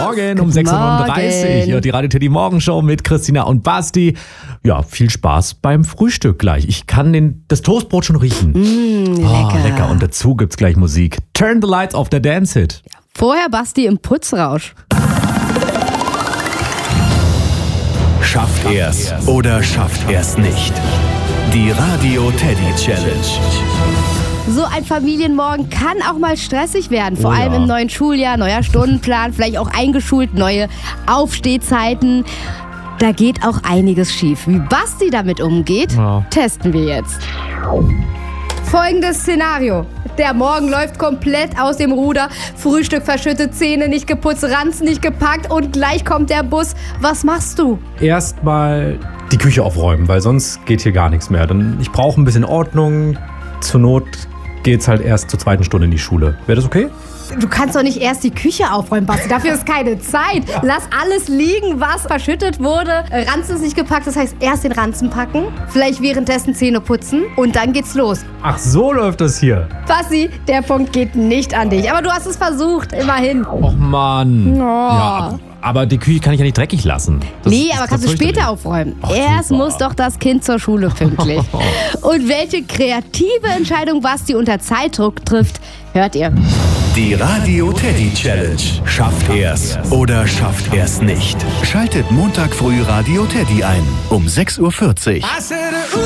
Morgen um 6.39 Uhr. Die Radio Teddy Morgenshow mit Christina und Basti. Ja, viel Spaß beim Frühstück gleich. Ich kann das Toastbrot schon riechen. Lecker. Lecker. Und dazu gibt's gleich Musik. Turn the Lights auf der Dance Hit. Vorher Basti im Putzrausch. Schafft er's oder schafft er's nicht? Die Radio Teddy Challenge. So ein Familienmorgen kann auch mal stressig werden. Vor allem im neuen Schuljahr, neuer Stundenplan, vielleicht auch eingeschult, neue Aufstehzeiten. Da geht auch einiges schief. Wie Basti damit umgeht, testen wir jetzt. Folgendes Szenario. Der Morgen läuft komplett aus dem Ruder. Frühstück verschüttet, Zähne nicht geputzt, Ranzen nicht gepackt und gleich kommt der Bus. Was machst du? Erstmal die Küche aufräumen, weil sonst geht hier gar nichts mehr. Ich brauche ein bisschen Ordnung. Zur Not geht's halt erst zur 2. Stunde in die Schule. Wäre das okay? Du kannst doch nicht erst die Küche aufräumen, Basti. Dafür ist keine Zeit. Lass alles liegen, was verschüttet wurde. Ranzen ist nicht gepackt, das heißt erst den Ranzen packen, vielleicht währenddessen Zähne putzen und dann geht's los. Ach, so läuft das hier. Basti, der Punkt geht nicht an dich. Aber du hast es versucht, immerhin. Och Mann. Ja, aber die Küche kann ich ja nicht dreckig lassen. Aber kannst du später aufräumen. Erst super. muss doch das Kind zur Schule pünktlich. Und welche kreative Entscheidung Basti unter Zeitdruck trifft, hört ihr. Die Radio Teddy Challenge. Schafft er's oder schafft er's nicht? Schaltet Montag früh Radio Teddy ein um 6.40 Uhr.